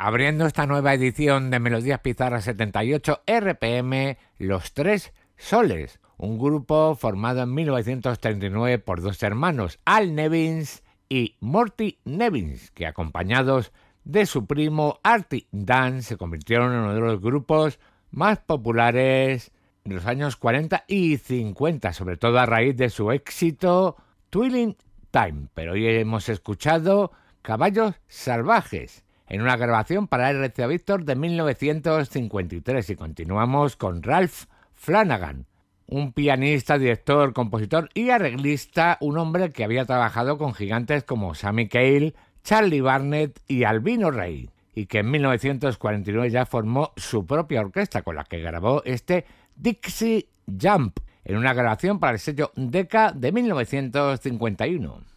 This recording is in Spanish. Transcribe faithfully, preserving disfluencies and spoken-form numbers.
Abriendo esta nueva edición de Melodías Pizarra setenta y ocho R P M, Los Tres Soles, un grupo formado en mil novecientos treinta y nueve por dos hermanos, Al Nevins y Morty Nevins, que acompañados de su primo Artie Dan se convirtieron en uno de los grupos más populares de los años cuarenta y cincuenta, sobre todo a raíz de su éxito Twilling Time. Pero hoy hemos escuchado Caballos Salvajes en una grabación para R C A Victor de mil novecientos cincuenta y tres, y continuamos con Ralph Flanagan, un pianista, director, compositor y arreglista, un hombre que había trabajado con gigantes como Sammy Cale, Charlie Barnett y Albino Rey, y que en mil novecientos cuarenta y nueve ya formó su propia orquesta con la que grabó este Dixie Jump en una grabación para el sello Decca de mil novecientos cincuenta y uno.